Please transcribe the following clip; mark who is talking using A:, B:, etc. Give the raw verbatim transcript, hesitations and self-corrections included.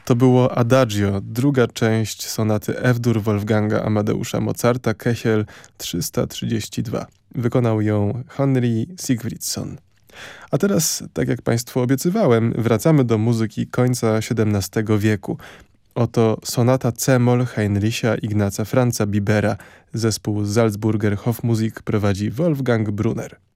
A: To było Adagio, druga część sonaty F-dur Wolfganga Amadeusza Mozarta, Kesiel trzysta trzydzieści dwa. Wykonał ją Henry Sigfridsson. A teraz, tak jak Państwu obiecywałem, wracamy do muzyki końca siedemnastego wieku. Oto sonata C-moll Heinricha Ignaca Franza Bibera. Zespół Salzburger Hofmusik prowadzi Wolfgang Brunner.